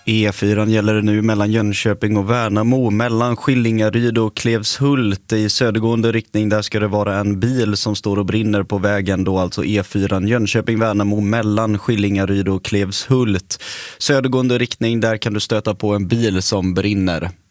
E4 gäller det nu mellan Jönköping och Värnamo, mellan Skillingaryd och Klevshult. I södergående riktning där ska det vara en bil som står och brinner på vägen då, alltså E4 Jönköping-Värnamo mellan Skillingaryd och Klevshult. Södergående riktning där kan du stöta på en bil som brinner.